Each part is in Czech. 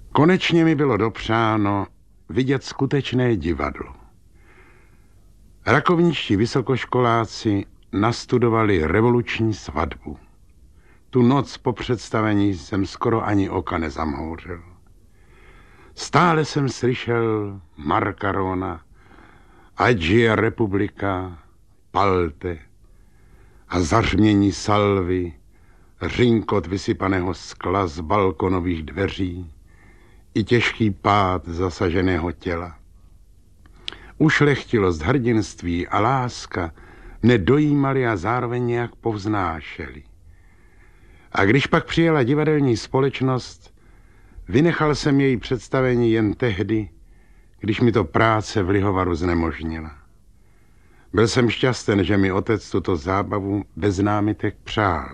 Konečně mi bylo dopřáno vidět skutečné divadlo. Rakovničtí vysokoškoláci nastudovali revoluční svatbu. Tu noc po představení jsem skoro ani oka nezamhouřil. Stále jsem slyšel Marcarona, Agia Republika, Palte a zařmění salvy, řinkot vysypaného skla z balkonových dveří i těžký pád zasaženého těla. Ušlechtilost, hrdinství a láska mne dojímali a zároveň nějak povznášeli. A když pak přijela divadelní společnost, vynechal jsem její představení jen tehdy, když mi to práce v Lihovaru znemožnila. Byl jsem šťasten, že mi otec tuto zábavu bez námitek přál.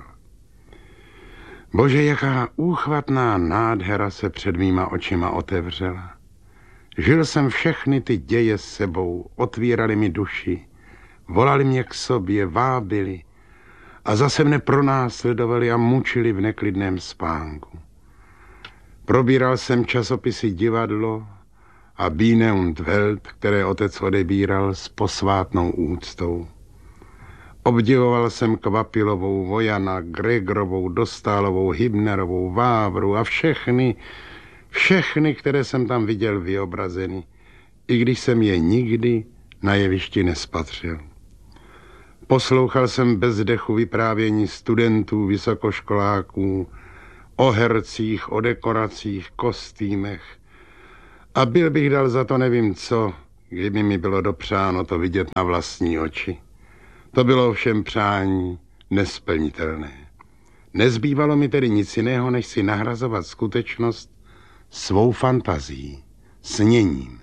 Bože, jaká úchvatná nádhera se před mýma očima otevřela. Žil jsem všechny ty děje s sebou, otvírali mi duši, volali mě k sobě, vábili a zase mne pronásledovali a mučili v neklidném spánku. Probíral jsem časopisy Divadlo a Biene und Welt, které otec odebíral s posvátnou úctou. Obdivoval jsem Kvapilovou, Vojana, Gregorovou, Dostálovou, Hybnerovou, Vávru a všechny, které jsem tam viděl vyobrazeny, i když jsem je nikdy na jevišti nespatřil. Poslouchal jsem bez dechu vyprávění studentů, vysokoškoláků, o hercích, o dekoracích, kostýmech a byl bych dal za to nevím co, kdyby mi bylo dopřáno to vidět na vlastní oči. To bylo ovšem přání nesplnitelné. Nezbývalo mi tedy nic jiného, než si nahrazovat skutečnost svou fantazií, sněním.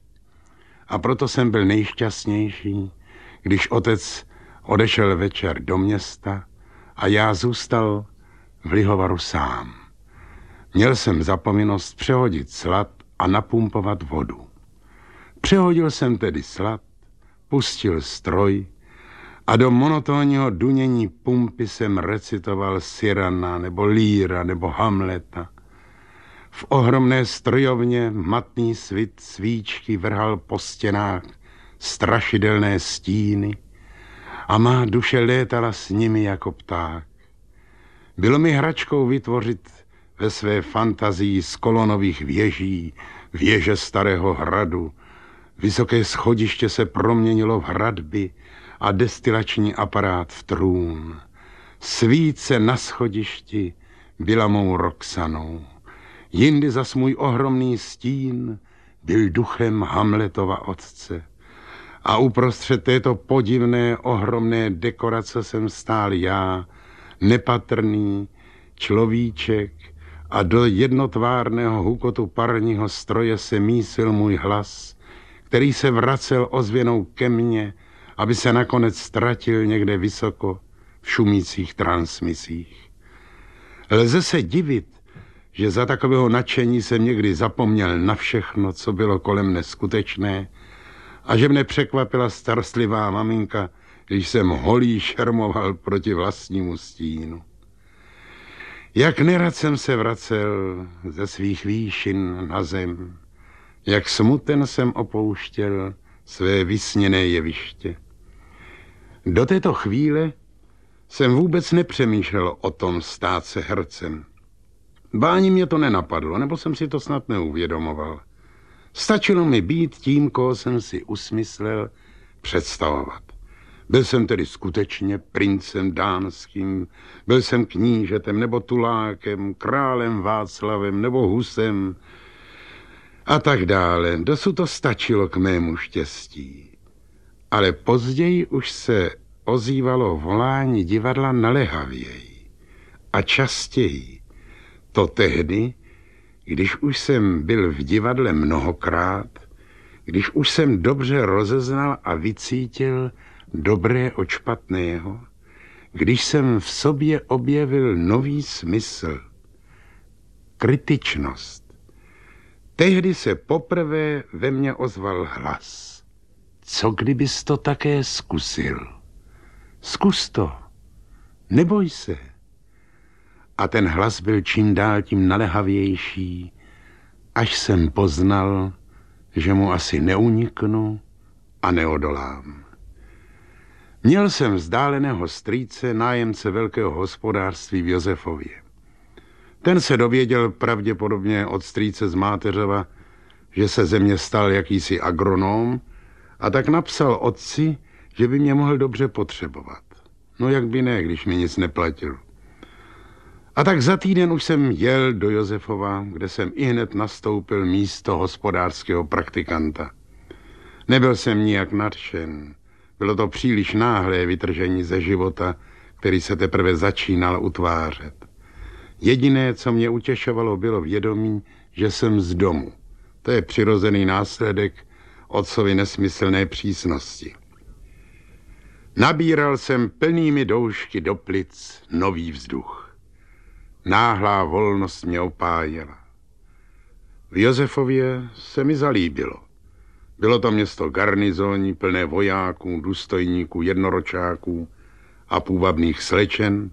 A proto jsem byl nejšťastnější, když otec odešel večer do města a já zůstal v Lihovaru sám. Měl jsem za povinnost přehodit slad a napumpovat vodu. Přehodil jsem tedy slad, pustil stroj a do monotónního dunění pumpy jsem recitoval Cyrana nebo Líra nebo Hamleta. V ohromné strojovně matný svit svíčky vrhal po stěnách strašidelné stíny a má duše létala s nimi jako pták. Bylo mi hračkou vytvořit ve své fantazii z kolonových věží věže starého hradu. Vysoké schodiště se proměnilo v hradby a destilační aparát v trůn. Svíce na schodišti byla mou Roxanou. Jindy zas můj ohromný stín byl duchem Hamletova otce. A uprostřed této podivné, ohromné dekorace jsem stál já, nepatrný človíček, a do jednotvárného hukotu parního stroje se mísil můj hlas, který se vracel ozvěnou ke mně, aby se nakonec ztratil někde vysoko v šumících transmisích. Lze se divit, že za takového nadšení jsem někdy zapomněl na všechno, co bylo kolem neskutečné, a že mne překvapila starostlivá maminka, když jsem holý šermoval proti vlastnímu stínu. Jak nerad jsem se vracel ze svých výšin na zem, jak smuten jsem opouštěl své vysněné jeviště. Do této chvíle jsem vůbec nepřemýšlel o tom stát se hercem. Ba ani mě to nenapadlo, nebo jsem si to snad neuvědomoval. Stačilo mi být tím, koho jsem si usmyslel představovat. Byl jsem tedy skutečně princem dánským, byl jsem knížetem nebo tulákem, králem Václavem nebo Husem a tak dále. Dosud to stačilo k mému štěstí. Ale později už se ozývalo volání divadla naléhavěji a častěji. To tehdy, když už jsem byl v divadle mnohokrát, když už jsem dobře rozeznal a vycítil dobré od špatného, když jsem v sobě objevil nový smysl, kritičnost. Tehdy se poprvé ve mně ozval hlas. Co kdybys to také zkusil? Zkus to, neboj se. A ten hlas byl čím dál tím naléhavější až jsem poznal, že mu asi neuniknu a neodolám. Měl jsem vzdáleného strýce, nájemce velkého hospodářství v Josefově. Ten se dověděl pravděpodobně od strýce z Máteřova, že se ze mě stal jakýsi agronom, a tak napsal otci, že by mě mohl dobře potřebovat. No jak by ne, když mi nic neplatil. A tak za týden už jsem jel do Josefova, kde jsem ihned nastoupil místo hospodářského praktikanta. Nebyl jsem nijak nadšen. Bylo to příliš náhlé vytržení ze života, který se teprve začínal utvářet. Jediné, co mě utěšovalo, bylo vědomí, že jsem z domu. To je přirozený následek otcovy nesmyslné přísnosti. Nabíral jsem plnými doušky do plic nový vzduch. Náhlá volnost mě opájela. V Josefově se mi zalíbilo. Bylo to město garnizónní, plné vojáků, důstojníků, jednoročáků a půvabných slečen.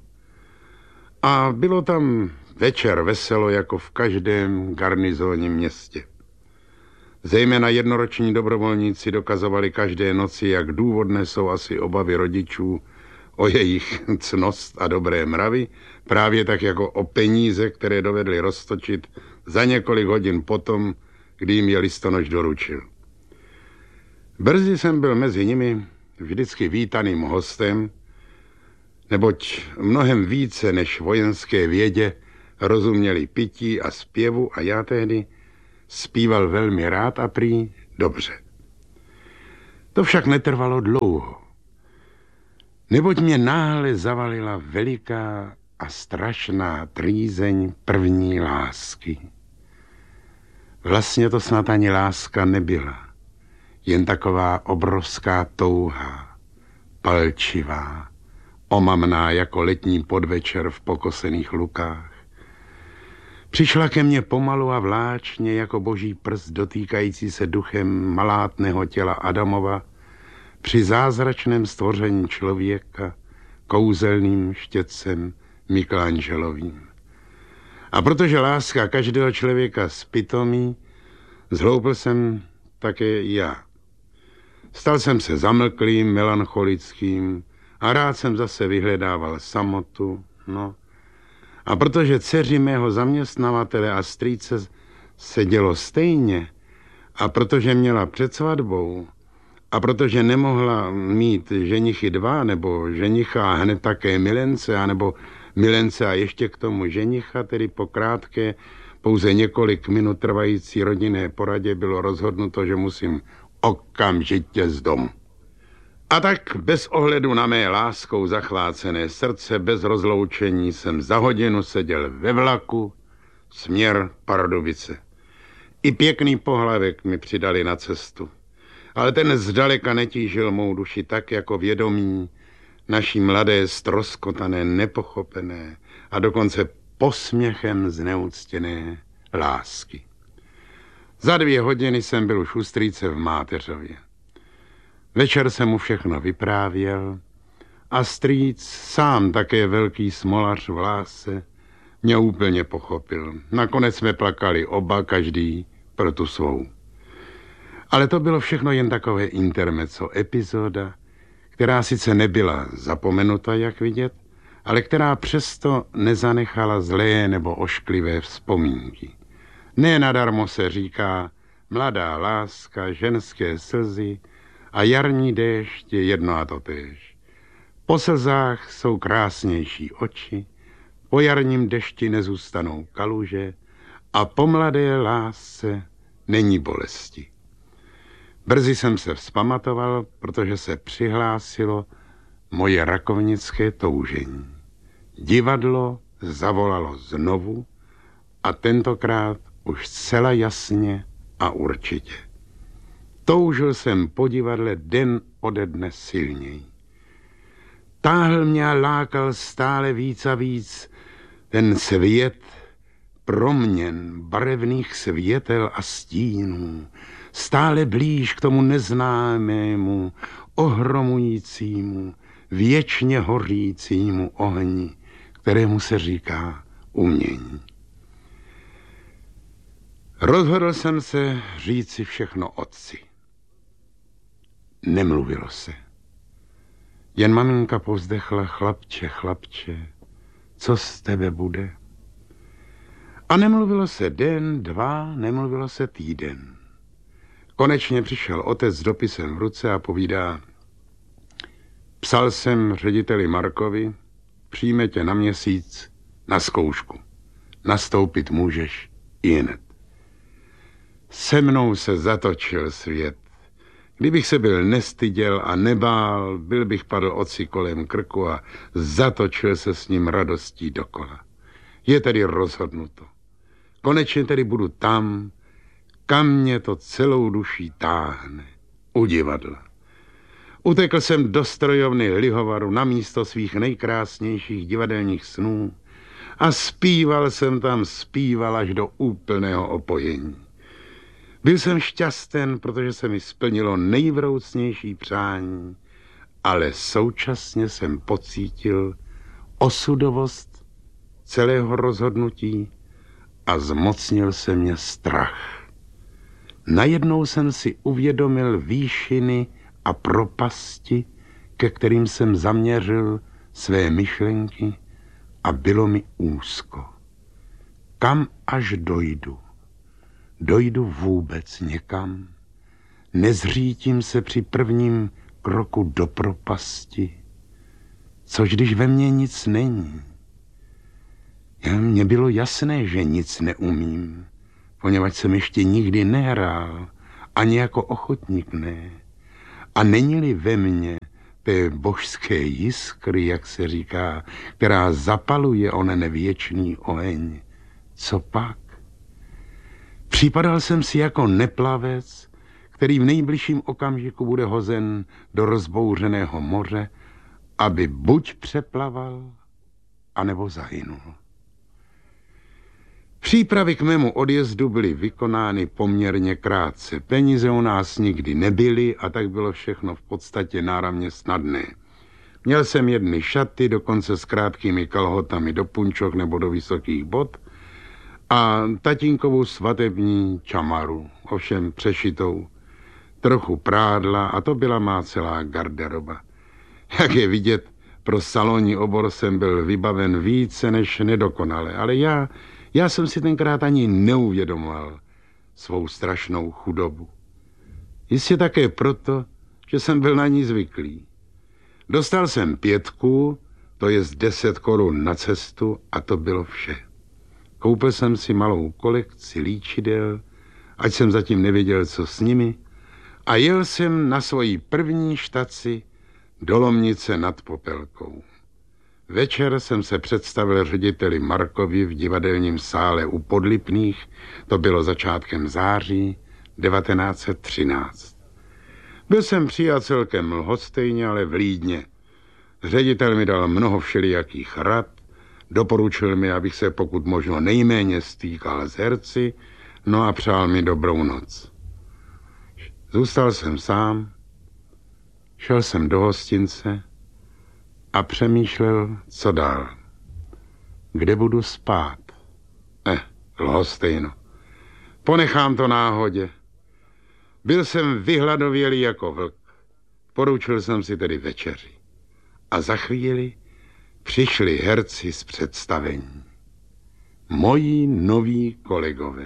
A bylo tam večer veselo, jako v každém garnizónním městě. Zejména jednoroční dobrovolníci dokazovali každé noci, jak důvodné jsou asi obavy rodičů o jejich ctnost a dobré mravy, právě tak jako o peníze, které dovedli roztočit za několik hodin potom, kdy jim je listonoš doručil. Brzy jsem byl mezi nimi vždycky vítaným hostem, neboť mnohem více než vojenské vědě rozuměli pití a zpěvu a já tehdy zpíval velmi rád a prý dobře. To však netrvalo dlouho, neboť mě náhle zavalila veliká a strašná trýzeň první lásky. Vlastně to snad ani láska nebyla, jen taková obrovská touha, palčivá, omamná jako letní podvečer v pokosených lukách. Přišla ke mně pomalu a vláčně jako boží prst dotýkající se duchem malátného těla Adamova při zázračném stvoření člověka kouzelným štětcem Michelangelovým. A protože láska každého člověka spitomí, zhloupil jsem také já. Stal jsem se zamlklým, melancholickým a rád jsem zase vyhledával samotu, A protože dceři mého zaměstnavatele a strýce se dělo stejně, a protože měla před svatbou, a protože nemohla mít ženichy dva, nebo ženicha a hned také milence, anebo milence a ještě k tomu ženicha, tedy po krátké, pouze několik minut trvající rodinné poradě bylo rozhodnuto, že musím okamžitě z domu. A tak bez ohledu na mé láskou zachvácené srdce, bez rozloučení jsem za hodinu seděl ve vlaku, směr Pardubice. I pěkný pohlavek mi přidali na cestu, ale ten zdaleka netížil mou duši tak jako vědomí naší mladé, ztroskotané, nepochopené a dokonce posměchem zneuctěné lásky. Za 2 hodiny jsem byl už u strýce v Máteřově. Večer jsem mu všechno vyprávěl a strýc, sám také velký smolař v lásce, mě úplně pochopil. Nakonec jsme plakali oba, každý pro tu svou. Ale to bylo všechno jen takové intermezzo, epizoda, která sice nebyla zapomenuta, jak vidět, ale která přesto nezanechala zlé nebo ošklivé vzpomínky. Ne nadarmo se říká mladá láska, ženské slzy a jarní déšť je jedno a totéž. Po slzách jsou krásnější oči, po jarním dešti nezůstanou kaluže a po mladé lásce není bolesti. Brzy jsem se vzpamatoval, protože se přihlásilo moje rakovnické toužení. Divadlo zavolalo znovu a tentokrát už zcela jasně a určitě. Toužil jsem po divadle den ode dne silněji. Táhl mě a lákal stále víc a víc ten svět proměn, barevných světel a stínů, stále blíž k tomu neznámému, ohromujícímu, věčně hořícímu ohni, kterému se říká umění. Rozhodl jsem se říci všechno otci. Nemluvilo se. Jen maminka povzdechla: chlapče, chlapče, co z tebe bude? A nemluvilo se den, dva, nemluvilo se týden. Konečně přišel otec s dopisem v ruce a povídá: psal jsem řediteli Markovi, přijme tě na měsíc na zkoušku. Nastoupit můžeš ihned. Se mnou se zatočil svět. Kdybych se byl nestyděl a nebál, byl bych padl otci kolem krku a zatočil se s ním radostí dokola. Je tedy rozhodnuto. Konečně tedy budu tam, kam mě to celou duší táhne. U divadla. Utekl jsem do strojovny Lihovaru na místo svých nejkrásnějších divadelních snů a zpíval jsem tam, zpíval až do úplného opojení. Byl jsem šťasten, protože se mi splnilo nejvroucnější přání, ale současně jsem pocítil osudovost celého rozhodnutí a zmocnil se mě strach. Najednou jsem si uvědomil výšiny a propasti, ke kterým jsem zaměřil své myšlenky, a bylo mi úzko. Kam až dojdu? Dojdu vůbec někam? Nezřítím se při prvním kroku do propasti? Což když ve mně nic není? Mně bylo jasné, že nic neumím, poněvadž jsem ještě nikdy nehrál, ani jako ochotník ne. A není-li ve mně té božské jiskry, jak se říká, která zapaluje onen věčný oheň, co pak? Připadal jsem si jako neplavec, který v nejbližším okamžiku bude hozen do rozbouřeného moře, aby buď přeplaval, anebo zahynul. Přípravy k mému odjezdu byly vykonány poměrně krátce. Peníze u nás nikdy nebyly a tak bylo všechno v podstatě náramně snadné. Měl jsem jedny šaty, dokonce s krátkými kalhotami do punčok nebo do vysokých bot a tatínkovou svatební čamaru, ovšem přešitou, trochu prádla a to byla má celá garderoba. Jak je vidět, pro salonní obor jsem byl vybaven více než nedokonale, ale já jsem si tenkrát ani neuvědomoval svou strašnou chudobu. Jistě také proto, že jsem byl na ní zvyklý. Dostal jsem 5, to je 10 korun na cestu a to bylo vše. Koupil jsem si malou kolekci líčidel, ať jsem zatím nevěděl, co s nimi, a jel jsem na svoji první štaci do Lomnice nad Popelkou. Večer jsem se představil řediteli Markovi v divadelním sále u Podlipných, to bylo začátkem září 1913. Byl jsem přijat celkem lhostejně, ale vlídně. Ředitel mi dal mnoho všelijakých rad, doporučil mi, abych se pokud možno nejméně stýkal s herci, no a přál mi dobrou noc. Zůstal jsem sám, šel jsem do hostince a přemýšlel, co dál. Kde budu spát? Lhostejno. Ponechám to náhodě. Byl jsem vyhladovělý jako vlk. Poručil jsem si tedy večeři. A za chvíli přišli herci z představení. Moji noví kolegové.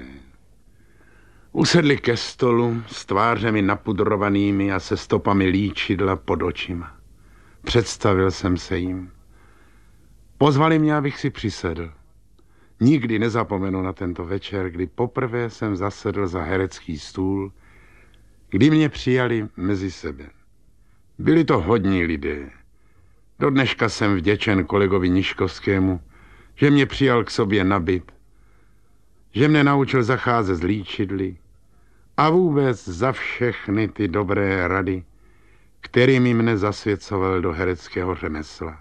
Usedli ke stolu s tvářemi napudrovanými a se stopami líčidla pod očima. Představil jsem se jim. Pozvali mě, abych si přisedl. Nikdy nezapomenu na tento večer, kdy poprvé jsem zasedl za herecký stůl, kdy mě přijali mezi sebe. Byli to hodní lidé. Do dneška jsem vděčen kolegovi Niškovskému, že mě přijal k sobě na byt, že mě naučil zacházet s líčidly a vůbec za všechny ty dobré rady, kterými mne zasvěcoval do hereckého řemesla.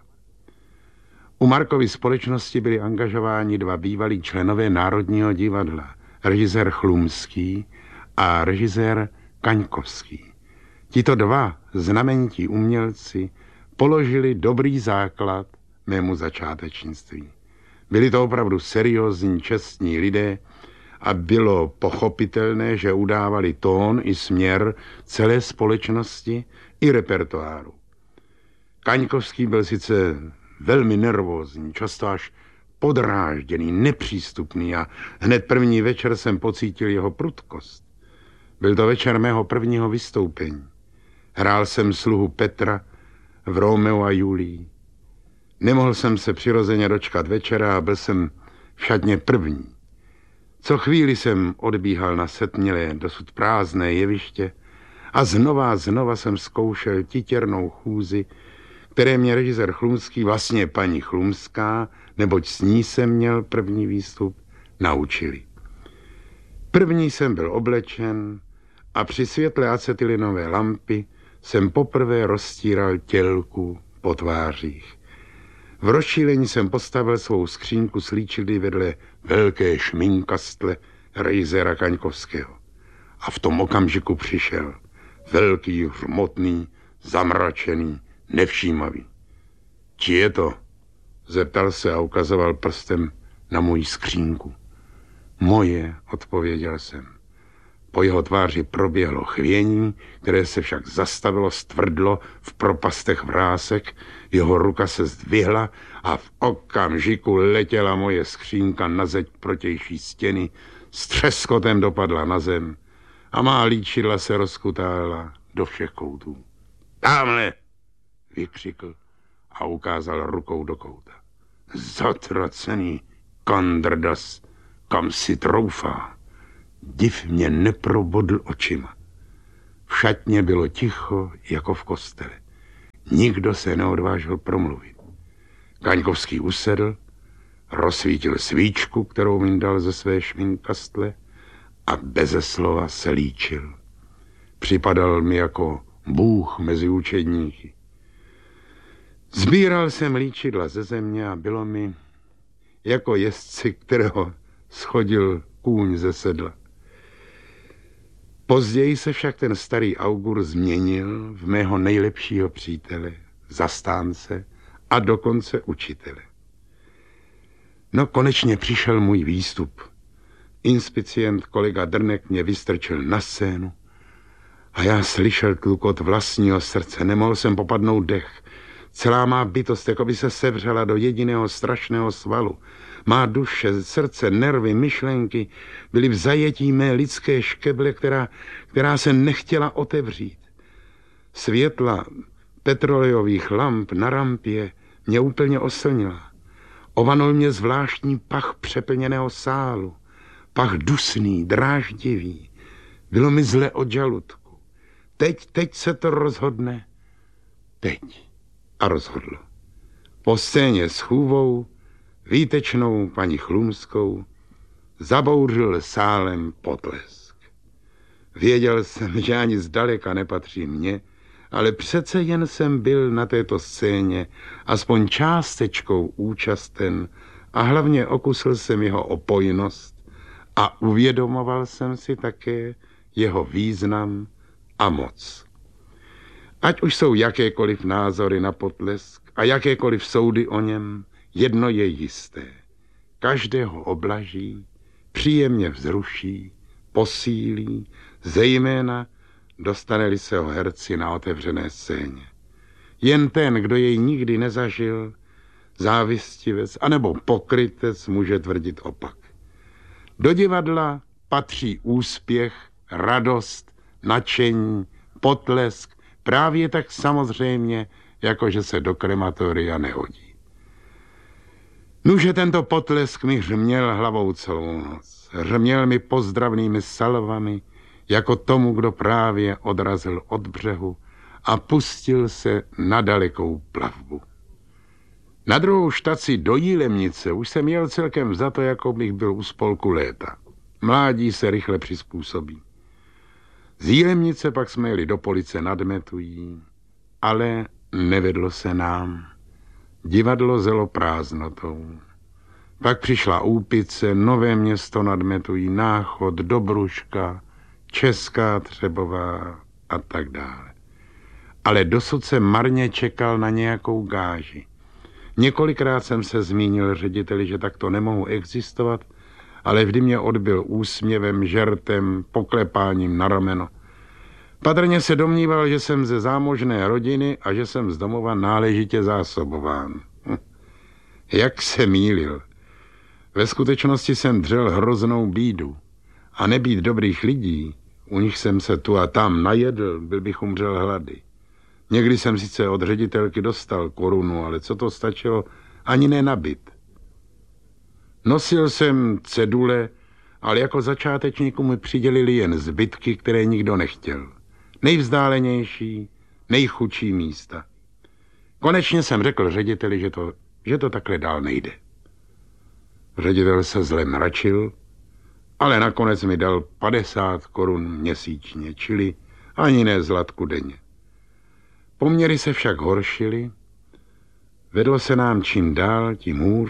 U Markovy společnosti byli angažováni 2 bývalí členové Národního divadla, režisér Chlumský a režisér Kaňkovský. Tito 2 znamenití umělci položili dobrý základ mému začátečnictví. Byli to opravdu seriózní, čestní lidé a bylo pochopitelné, že udávali tón i směr celé společnosti i repertoáru. Kaňkovský byl sice velmi nervózní, často až podrážděný, nepřístupný a hned první večer jsem pocítil jeho prudkost. Byl to večer mého prvního vystoupení. Hrál jsem sluhu Petra v Romeu a Julii. Nemohl jsem se přirozeně dočkat večera a byl jsem v šatně první. Co chvíli jsem odbíhal na setmělé, dosud prázdné jeviště a znova jsem zkoušel titěrnou chůzi, které mě režisér Chlumský, vlastně paní Chlumská, neboť s ní jsem měl první výstup, naučili. První jsem byl oblečen a při světle acetylinové lampy jsem poprvé rozstíral tělku po tvářích. V rozšílení jsem postavil svou skřínku s líčidly vedle velké šminkastle režiséra Kaňkovského. A v tom okamžiku přišel velký, hmotný, zamračený, nevšímavý. Či je to? Zeptal se a ukazoval prstem na moji skřínku. Moje, odpověděl jsem. Po jeho tváři proběhlo chvění, které se však zastavilo, stvrdlo v propastech vrásek, jeho ruka se zdvihla a v okamžiku letěla moje skřínka na zeď protější stěny, s třeskotem dopadla na zem a má líčidla se rozkutála do všech koutů. Tamhle, vykřikl a ukázal rukou do kouta. Zatracený kandrdas, kam si troufá. Div mě neprobodl očima. V šatně bylo ticho jako v kostele. Nikdo se neodvážil promluvit. Kaňkovský usedl, rozsvítil svíčku, kterou mi dal ze své šminkastle a beze slova se líčil. Připadal mi jako bůh mezi učedníky. Sbíral jsem líčidla ze země a bylo mi jako jezdci, kterého schodil kůň ze sedla. Později se však ten starý augur změnil v mého nejlepšího přítele, zastánce a dokonce učitele. No konečně přišel můj výstup. Inspicient kolega Drnek mě vystrčil na scénu a já slyšel tlukot vlastního srdce. Nemohl jsem popadnout dech. Celá má bytost jako by se sevřela do jediného strašného svalu. Má duše, srdce, nervy, myšlenky byly v zajetí mé lidské škeble, která se nechtěla otevřít. Světla petrolejových lamp na rampě mě úplně oslnila. Ovanul mě zvláštní pach přeplněného sálu. Pach dusný, dráždivý. Bylo mi zle od žaludku. Teď se to rozhodne. Teď. A rozhodlo. Po scéně s chůvou, výtečnou paní Chlumskou, zabouřil sálem potlesk. Věděl jsem, že ani zdaleka nepatří mně, ale přece jen jsem byl na této scéně aspoň částečkou účasten a hlavně okusil jsem jeho opojnost a uvědomoval jsem si také jeho význam a moc. Ať už jsou jakékoliv názory na potlesk a jakékoliv soudy o něm, jedno je jisté. Každého oblaží, příjemně vzruší, posílí, zejména dostane-li se o herci na otevřené scéně. Jen ten, kdo jej nikdy nezažil, závistivec anebo pokrytec může tvrdit opak. Do divadla patří úspěch, radost, nadšení, potlesk, právě tak samozřejmě, jako že se do krematoria nehodí. Nuže tento potlesk mi hřměl hlavou celou noc. Hřměl mi pozdravnými salvami, jako tomu, kdo právě odrazil od břehu a pustil se na dalekou plavbu. Na druhou štaci do Jílemnice už jsem jel celkem za to, jako bych byl u spolku léta. Mládí se rychle přizpůsobí. Z Jílemnice pak jsme jeli do Police nad Metují, ale nevedlo se nám. Divadlo zelo prázdnotou. Pak přišla Úpice, Nové Město nad Metují, Náchod, Dobruška, Česká Třebová a tak dále. Ale dosud jsem marně čekal na nějakou gáži. Několikrát jsem se zmínil řediteli, že takto nemohu existovat ale vždy mě odbyl úsměvem, žertem, poklepáním na rameno. Patrně se domníval, že jsem ze zámožné rodiny a že jsem z domova náležitě zásobován. Jak se mýlil. Ve skutečnosti jsem dřel hroznou bídu. A nebýt dobrých lidí, u nich jsem se tu a tam najedl, byl bych umřel hlady. Někdy jsem sice od ředitelky dostal korunu, ale co to stačilo, ani nenabit. Nosil jsem cedule, ale jako začátečníku mi přidělili jen zbytky, které nikdo nechtěl. Nejvzdálenější, nejchudší místa. Konečně jsem řekl řediteli, že to takhle dál nejde. Ředitel se zle mračil, ale nakonec mi dal 50 korun měsíčně, čili ani ne zlatku denně. Poměry se však horšily, vedlo se nám čím dál, tím hůř.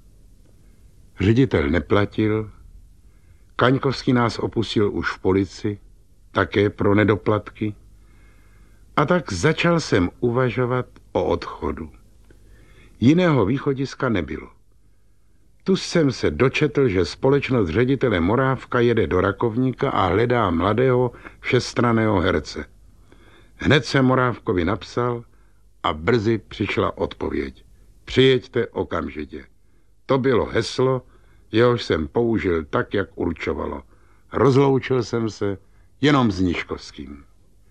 Ředitel neplatil, Kaňkovský nás opustil už v Polici, také pro nedoplatky. A tak začal jsem uvažovat o odchodu. Jiného východiska nebylo. Tu jsem se dočetl, že společnost ředitele Morávka jede do Rakovníka a hledá mladého všestranného herce. Hned jsem Morávkovi napsal a brzy přišla odpověď. Přijeďte okamžitě. To bylo heslo, jehož jsem použil tak, jak určovalo. Rozloučil jsem se jenom s Nižkovským.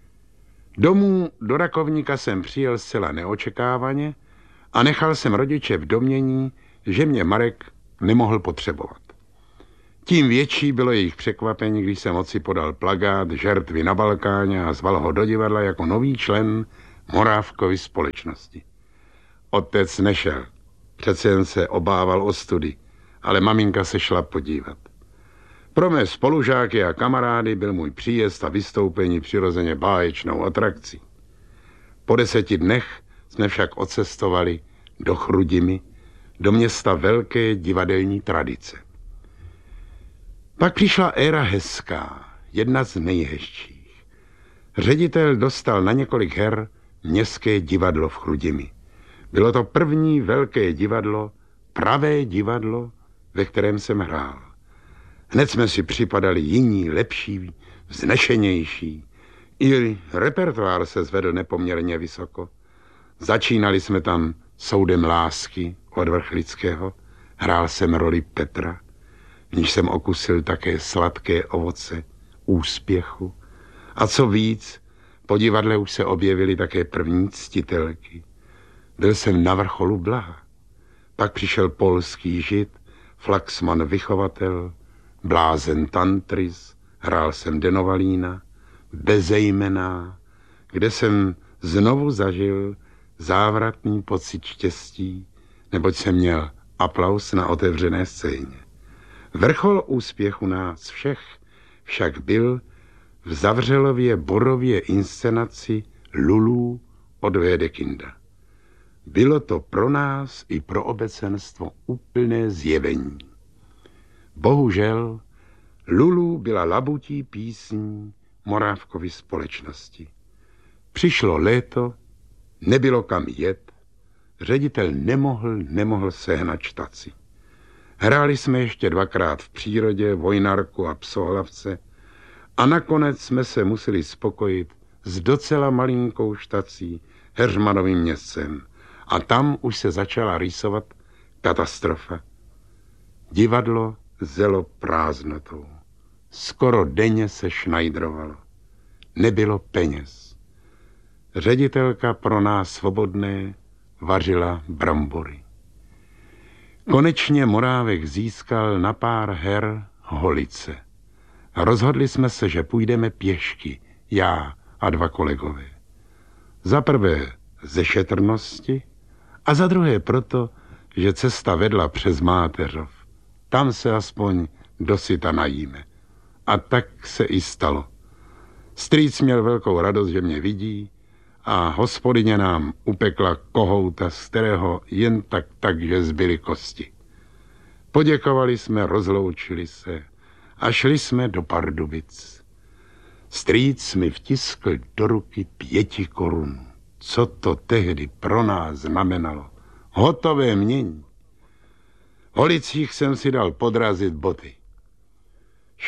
Domů do Rakovníka jsem přijel zcela neočekávaně a nechal jsem rodiče v domnění, že mě Marek nemohl potřebovat. Tím větší bylo jejich překvapení, když jsem otci podal plakát Žertvy na Balkáně a zval ho do divadla jako nový člen Morávkovy společnosti. Otec nešel, přece jen se obával ostudy, ale maminka se šla podívat. Pro mé spolužáky a kamarády byl můj příjezd a vystoupení přirozeně báječnou atrakcí. Po 10 dnech jsme však odcestovali do Chrudimi, do města velké divadelní tradice. Pak přišla éra hezká, jedna z nejhezčích. Ředitel dostal na několik her městské divadlo v Chrudimi. Bylo to první velké divadlo, pravé divadlo, ve kterém jsem hrál. Hned jsme si připadali jiní, lepší, vznešenější. I repertoár se zvedl nepoměrně vysoko. Začínali jsme tam Soudem lásky od Vrchlického. Hrál jsem roli Petra, v níž jsem okusil také sladké ovoce úspěchu. A co víc, po divadle už se objevily také první ctitelky. Byl jsem na vrcholu blaha. Pak přišel polský žid, Flaxman vychovatel, blázen Tantris, hrál jsem Denovalína, Bezejmená, kde jsem znovu zažil závratný pocit štěstí, neboť jsem měl aplaus na otevřené scéně. Vrchol úspěchu nás všech však byl v Zavřelově Borově inscenaci Lulú od Wedekinda. Bylo to pro nás i pro obecenstvo úplné zjevení. Bohužel, Lulú byla labutí písní Morávkovy společnosti. Přišlo léto, nebylo kam jet, ředitel nemohl sehnat štaci. Hráli jsme ještě 2krát v přírodě, Vojnarku a Psohlavce a nakonec jsme se museli spokojit s docela malinkou štací Heřmanovým městcem a tam už se začala rýsovat katastrofa. Divadlo zelo prázdnotou. Skoro denně se šnajdrovalo. Nebylo peněz. Ředitelka pro nás svobodné vařila brambory. Konečně Morávek získal na pár her Holice. Rozhodli jsme se, že půjdeme pěšky, já a 2 kolegové. Za prvé ze šetrnosti a za druhé proto, že cesta vedla přes Máteřov. Tam se aspoň dosyta najíme. A tak se i stalo. Strýc měl velkou radost, že mě vidí a hospodyně nám upekla kohouta, z kterého jen takže zbyly kosti. Poděkovali jsme, rozloučili se a šli jsme do Pardubic. Strýc mi vtiskl do ruky 5 korun. Co to tehdy pro nás znamenalo? Hotové mění. V Holicích jsem si dal podrazit boty.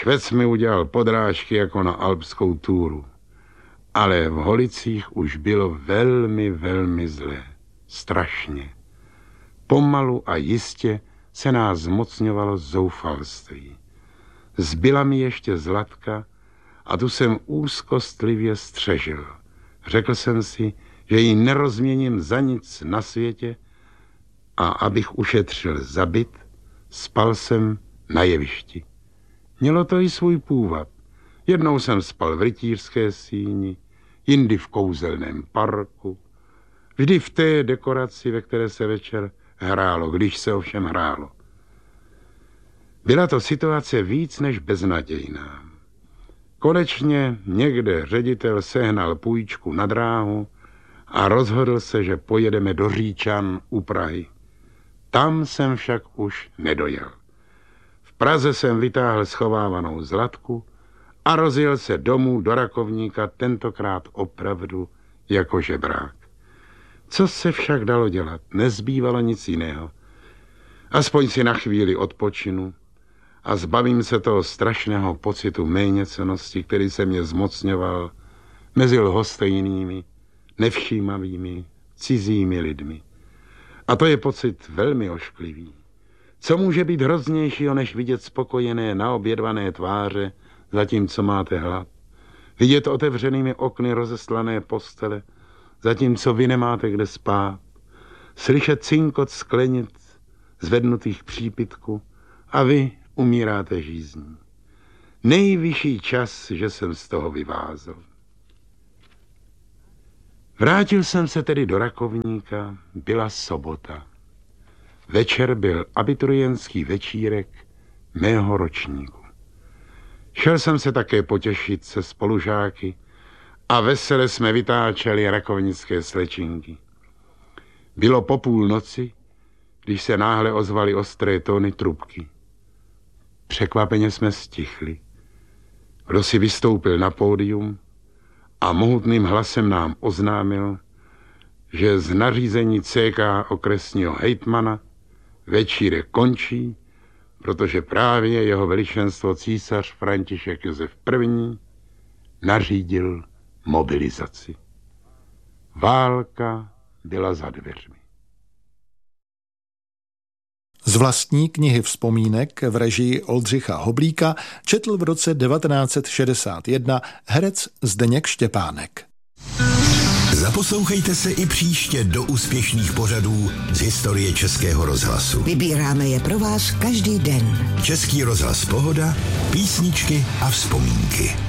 Švec mi udělal podrážky jako na alpskou túru. Ale v Holicích už bylo velmi, velmi zlé. Strašně. Pomalu a jistě se nás zmocňovalo zoufalství. Zbyla mi ještě Zlatka a tu jsem úzkostlivě střežil. Řekl jsem si, že ji nerozměním za nic na světě a abych ušetřil za byt, spal jsem na jevišti. Mělo to i svůj původ. Jednou jsem spal v rytířské síni, jindy v kouzelném parku, vždy v té dekoraci, ve které se večer hrálo, když se ovšem hrálo. Byla to situace víc než beznadějná. Konečně někde ředitel sehnal půjčku na dráhu a rozhodl se, že pojedeme do Říčan u Prahy. Tam jsem však už nedojel. V Praze jsem vytáhl schovávanou Zlatku a rozjel se domů do Rakovníka, tentokrát opravdu jako žebrák. Co se však dalo dělat? Nezbývalo nic jiného. Aspoň si na chvíli odpočinu a zbavím se toho strašného pocitu méněcennosti, který se mě zmocňoval mezi lhostejnými, nevšímavými, cizími lidmi. A to je pocit velmi ošklivý. Co může být hroznějšího, než vidět spokojené, naobědvané tváře, zatímco máte hlad? Vidět otevřenými okny rozeslané postele, zatímco vy nemáte kde spát? Slyšet cinkot sklenic, zvednutých přípitků a vy umíráte žízní. Nejvyšší čas, že jsem z toho vyvázl. Vrátil jsem se tedy do Rakovníka, byla sobota. Večer byl abiturientský večírek mého ročníku. Šel jsem se také potěšit se spolužáky a vesele jsme vytáčeli rakovnické slečinky. Bylo po půlnoci, když se náhle ozvaly ostré tóny trubky. Překvapeně jsme stichli. Kdo si vystoupil na pódium a mohutným hlasem nám oznámil, že z nařízení CK okresního hejtmana večírek končí, protože právě jeho veličenstvo císař František Josef I. nařídil mobilizaci. Válka byla za dveřmi. Z vlastní knihy vzpomínek v režii Oldřicha Hoblíka četl v roce 1961 herec Zdeněk Štěpánek. Zaposlouchejte se i příště do úspěšných pořadů z historie Českého rozhlasu. Vybíráme je pro vás každý den. Český rozhlas Pohoda, písničky a vzpomínky.